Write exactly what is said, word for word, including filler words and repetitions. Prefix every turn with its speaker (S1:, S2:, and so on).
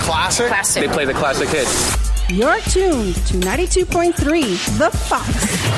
S1: classic?
S2: Classic.
S3: They play the classic hits.
S4: You're tuned to ninety-two point three The Fox.